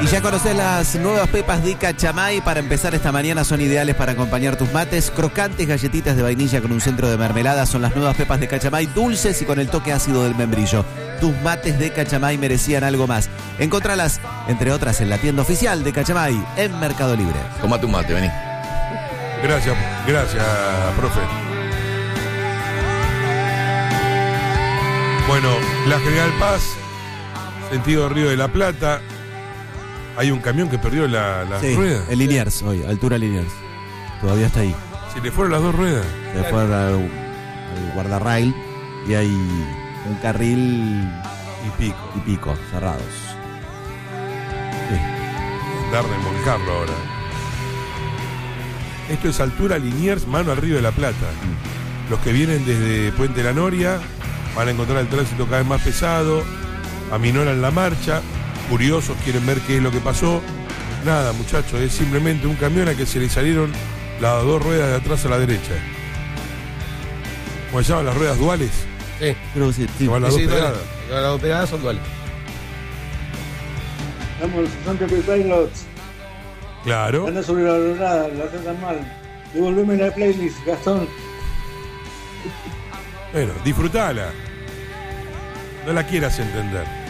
Y ya conocés las nuevas pepas de Cachamay. Para empezar esta mañana son ideales para acompañar tus mates. Crocantes galletitas de vainilla con un centro de mermelada son las nuevas pepas de Cachamay, dulces y con el toque ácido del membrillo. Tus mates de Cachamay merecían algo más. Encontralas, entre otras, en la tienda oficial de Cachamay en Mercado Libre. Tomate un mate, vení. Gracias, profe. Bueno, la General Paz, sentido Río de la Plata. Hay un camión que perdió las ruedas. El Liniers hoy, altura Liniers. Todavía está ahí. Se le fueron las dos ruedas. Se fue al guardarrail y hay un carril y pico cerrados. Sí. Dar remolcarlo ahora. Esto es altura Liniers, mano al Río de la Plata. Los que vienen desde Puente La Noria van a encontrar el tránsito cada vez más pesado, aminoran la marcha, curiosos quieren ver qué es lo que pasó. Nada, muchachos, es simplemente un camión a que se le salieron las dos ruedas de atrás a la derecha. ¿Cómo se llaman las ruedas duales? Sí. Creo que sí. Van las dos pegadas. Las dos pegadas son duales. Vamos, son que pilots. Claro. Anda sobre la balonada, la tratan mal. Devolveme la playlist, Gastón. Bueno, disfrutala. No la quieras entender.